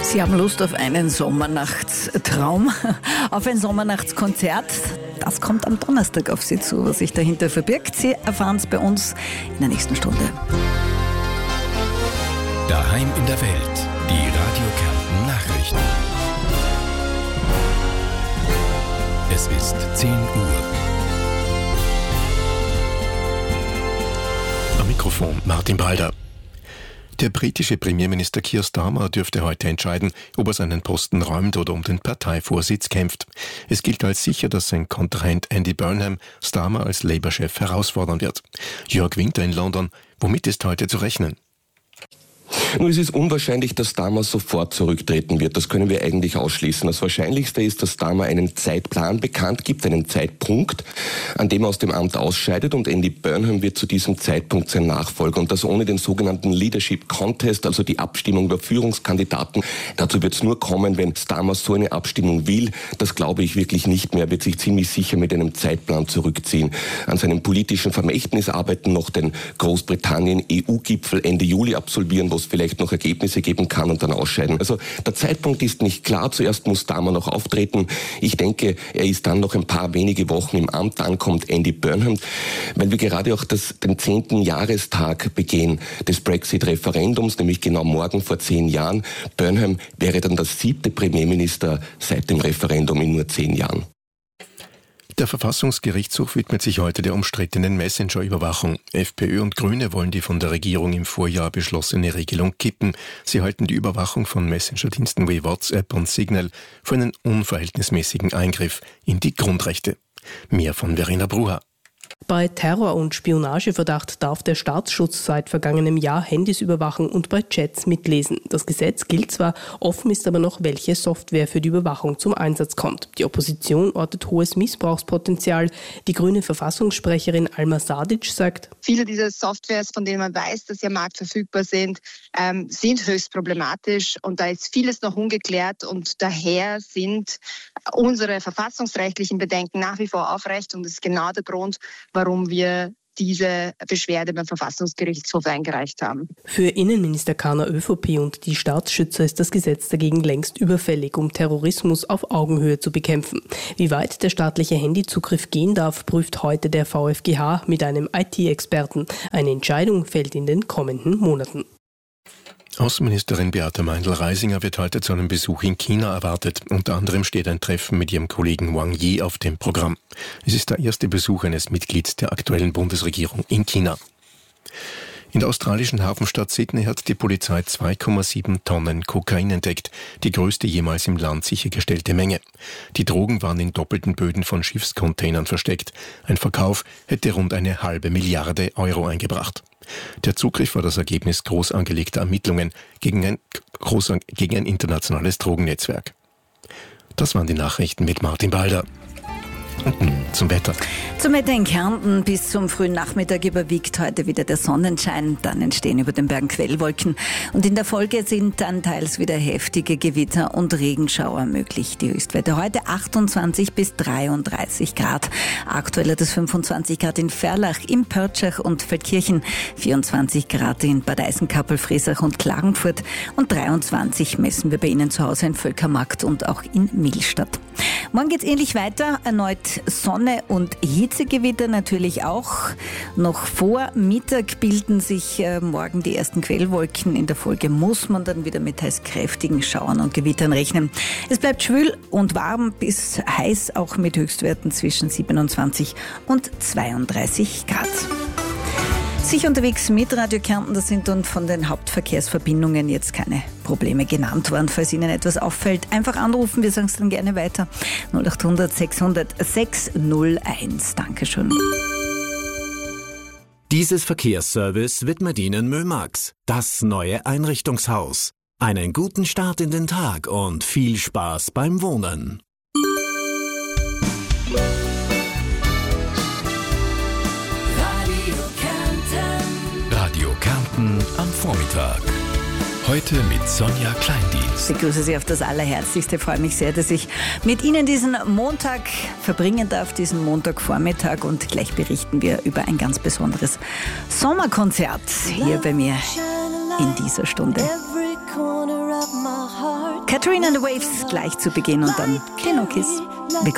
Sie haben Lust auf einen Sommernachtstraum, auf ein Sommernachtskonzert. Das kommt am Donnerstag auf Sie zu. Was sich dahinter verbirgt, Sie erfahren es bei uns in der nächsten Stunde. Daheim in der Welt, die Radio Kärnten Nachrichten. Es ist 10 Uhr. Am Mikrofon Martin Balder. Der britische Premierminister Keir Starmer dürfte heute entscheiden, ob er seinen Posten räumt oder um den Parteivorsitz kämpft. Es gilt als sicher, dass sein Kontrahent Andy Burnham Starmer als Labour-Chef herausfordern wird. Jörg Winter in London, womit ist heute zu rechnen? Nun, es ist unwahrscheinlich, dass Starmer sofort zurücktreten wird. Das können wir eigentlich ausschließen. Das Wahrscheinlichste ist, dass Starmer einen Zeitplan bekannt gibt, einen Zeitpunkt, an dem er aus dem Amt ausscheidet, und Andy Burnham wird zu diesem Zeitpunkt sein Nachfolger. Und das ohne den sogenannten Leadership Contest, also die Abstimmung über Führungskandidaten. Dazu wird es nur kommen, wenn Starmer so eine Abstimmung will. Das glaube ich wirklich nicht mehr. Er wird sich ziemlich sicher mit einem Zeitplan zurückziehen. An seinem politischen Vermächtnis arbeiten noch den Großbritannien-EU-Gipfel Ende Juli absolvieren, wo es vielleicht noch Ergebnisse geben kann und dann ausscheiden. Also der Zeitpunkt ist nicht klar. Zuerst muss Starmer noch auftreten. Ich denke, er ist dann noch ein paar wenige Wochen im Amt. Dann kommt Andy Burnham. Weil wir gerade auch den 10. Jahrestag begehen des Brexit-Referendums, nämlich genau morgen vor 10 Jahren. Burnham wäre dann der 7. Premierminister seit dem Referendum in nur 10 Jahren. Der Verfassungsgerichtshof widmet sich heute der umstrittenen Messenger-Überwachung. FPÖ und Grüne wollen die von der Regierung im Vorjahr beschlossene Regelung kippen. Sie halten die Überwachung von Messenger-Diensten wie WhatsApp und Signal für einen unverhältnismäßigen Eingriff in die Grundrechte. Mehr von Verena Bruha. Bei Terror- und Spionageverdacht darf der Staatsschutz seit vergangenem Jahr Handys überwachen und bei Chats mitlesen. Das Gesetz gilt zwar, offen ist aber noch, welche Software für die Überwachung zum Einsatz kommt. Die Opposition ortet hohes Missbrauchspotenzial. Die grüne Verfassungssprecherin Alma Sadic sagt: Viele dieser Softwares, von denen man weiß, dass sie am Markt verfügbar sind, sind höchst problematisch, und da ist vieles noch ungeklärt, und daher sind unsere verfassungsrechtlichen Bedenken nach wie vor aufrecht, und das ist genau der Grund, warum wir diese Beschwerde beim Verfassungsgerichtshof eingereicht haben. Für Innenminister Karner ÖVP und die Staatsschützer ist das Gesetz dagegen längst überfällig, um Terrorismus auf Augenhöhe zu bekämpfen. Wie weit der staatliche Handyzugriff gehen darf, prüft heute der VfGH mit einem IT-Experten. Eine Entscheidung fällt in den kommenden Monaten. Außenministerin Beate Meindl-Reisinger wird heute zu einem Besuch in China erwartet. Unter anderem steht ein Treffen mit ihrem Kollegen Wang Yi auf dem Programm. Es ist der erste Besuch eines Mitglieds der aktuellen Bundesregierung in China. In der australischen Hafenstadt Sydney hat die Polizei 2,7 Tonnen Kokain entdeckt, die größte jemals im Land sichergestellte Menge. Die Drogen waren in doppelten Böden von Schiffscontainern versteckt. Ein Verkauf hätte rund 1,5 Milliarde Euro eingebracht. Der Zugriff war das Ergebnis groß angelegter Ermittlungen gegen ein internationales Drogennetzwerk. Das waren die Nachrichten mit Martin Balder. Und zum Wetter. Zum Wetter in Kärnten: bis zum frühen Nachmittag überwiegt heute wieder der Sonnenschein. Dann entstehen über den Bergen Quellwolken. Und in der Folge sind dann teils wieder heftige Gewitter und Regenschauer möglich. Die Höchstwerte heute 28 bis 33 Grad. Aktuell hat es 25 Grad in Ferlach, in Pörtschach und Feldkirchen, 24 Grad in Bad Eisenkappel, Friesach und Klagenfurt und 23 messen wir bei Ihnen zu Hause in Völkermarkt und auch in Millstatt. Morgen geht's ähnlich weiter. Erneut Sonne und Hitzegewitter natürlich auch. Noch vor Mittag bilden sich morgen die ersten Quellwolken. In der Folge muss man dann wieder mit teils kräftigen Schauern und Gewittern rechnen. Es bleibt schwül und warm bis heiß, auch mit Höchstwerten zwischen 27 und 32 Grad. Sicher unterwegs mit Radio Kärnten, das sind und von den Hauptverkehrsverbindungen jetzt keine Probleme genannt worden. Falls Ihnen etwas auffällt, einfach anrufen, wir sagen es dann gerne weiter. 0800 600 601. Dankeschön. Dieses Verkehrsservice widmet Ihnen Mömax, das neue Einrichtungshaus. Einen guten Start in den Tag und viel Spaß beim Wohnen. Radio Kärnten am Vormittag. Heute mit Sonja Kleindienst. Ich begrüße Sie auf das Allerherzlichste. Ich freue mich sehr, dass ich mit Ihnen diesen Montag verbringen darf, diesen Montagvormittag. Und gleich berichten wir über ein ganz besonderes Sommerkonzert hier bei mir in dieser Stunde. Catherine and the Waves gleich zu Beginn und dann Kinokiss.